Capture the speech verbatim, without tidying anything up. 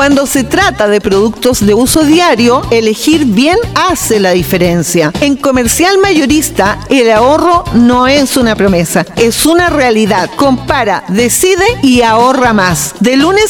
Cuando se trata de productos de uso diario, elegir bien hace la diferencia. En Comercial Mayorista, el ahorro no es una promesa, es una realidad. Compara, decide y ahorra más. De lunes